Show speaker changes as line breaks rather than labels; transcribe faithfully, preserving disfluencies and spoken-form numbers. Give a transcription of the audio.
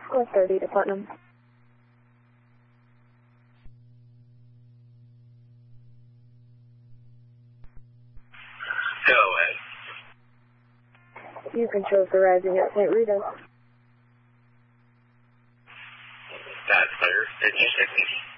four thirty to Putnam.
Go ahead.
You control for rising at Saint Rita.
That's clear. Did you say me?